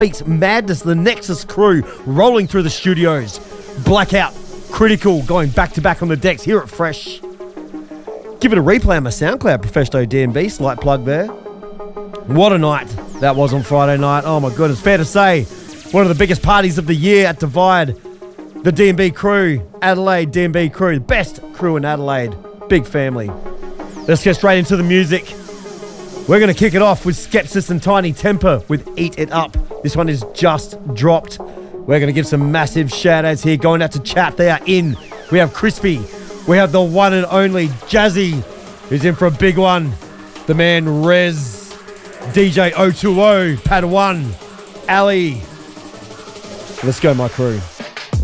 Beats Madness, the Nexus crew rolling through the studios. Blackout, Critical going back to back on the decks here at Fresh. Give it a replay on my SoundCloud, Professional DMB, slight plug there. What a night that was on Friday night. Oh my goodness, fair to say, one of the biggest parties of the year at Divide. The DMB crew, Adelaide DMB crew, the best crew in Adelaide. Big family. Let's get straight into the music. We're going to kick it off with Skepsis and Tiny Temper with Eat It Up. This one is just dropped. We're going to give some massive shout outs here. Going out to chat, they are in. We have Crispy. We have the one and only Jazzy, who's in for a big one. The man Rez, DJ 020, Pad 1, Ali. Let's go, my crew.